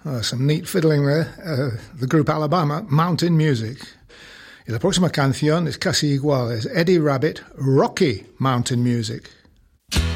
some neat fiddling there. The group Alabama, Mountain Music. Y la próxima canción es casi igual. Es Eddie Rabbitt, Rocky Mountain Music.